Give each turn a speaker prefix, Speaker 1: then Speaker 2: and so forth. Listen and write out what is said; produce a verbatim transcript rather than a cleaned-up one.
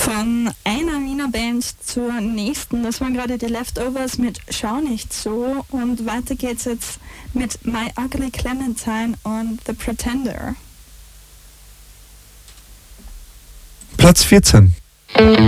Speaker 1: Von einer Wiener Band zur nächsten. Das waren gerade die Leftovers mit Schau nicht so. Und weiter geht's jetzt mit My Ugly Clementine und The Pretender.
Speaker 2: Platz vierzehn.